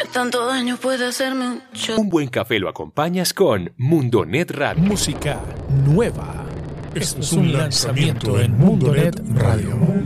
tanto daño puede hacerme un show? Un buen café lo acompañas con Mundonet Radio. Música nueva. Esto es un lanzamiento en Mundonet Radio.